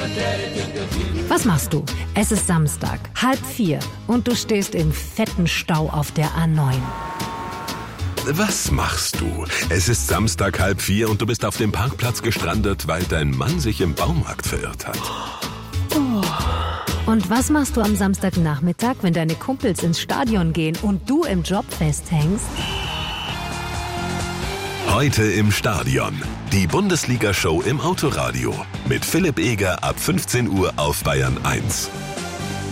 Was machst du? Es ist Samstag, 3:30 und du stehst im fetten Stau auf der A9. Was machst du? Es ist Samstag 3:30 und du bist auf dem Parkplatz gestrandet, weil dein Mann sich im Baumarkt verirrt hat. Und was machst du am Samstagnachmittag, wenn deine Kumpels ins Stadion gehen und du im Job festhängst? Heute im Stadion. Die Bundesliga-Show im Autoradio. Mit Philipp Eger ab 15 Uhr auf Bayern 1.